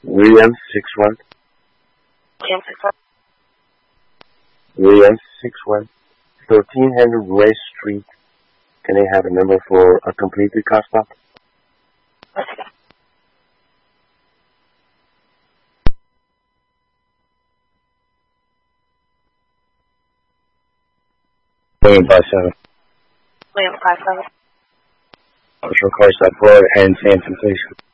Williams 61. Williams 61. Williams 61. 1300 West Street. Can I have a number for a completed car stop? Okay. William 57. William 57. Partial car stop for and Sanford, please.